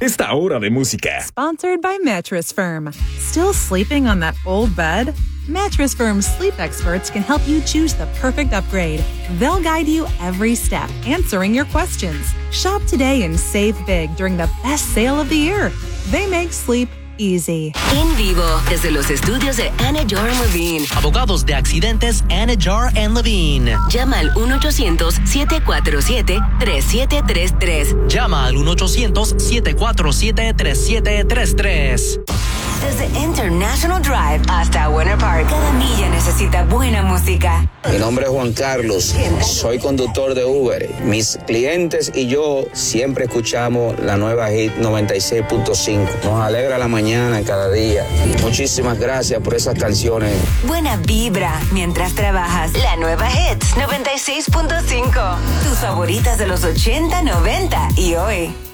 esta hora de música. Sponsored by Mattress Firm. Still sleeping on that old bed? Mattress Firm's sleep experts can help you choose the perfect upgrade. They'll guide you every step, answering your questions. Shop today and save big during the best sale of the year. They make sleep easy. En vivo, desde los estudios de Anajar Levine. Abogados de accidentes Anajar Levine. Llama al 1-800-747-3733. Llama al 1-800-747-3733. Desde International Drive hasta Winter Park, cada milla necesita buena música. Mi nombre es Juan Carlos, soy conductor de Uber. Mis clientes y yo siempre escuchamos la nueva Hit 96.5. Nos alegra la mañana cada día. Muchísimas gracias por esas canciones. Buena vibra mientras trabajas. La nueva Hits 96.5. Tus favoritas de los 80, 90 y hoy.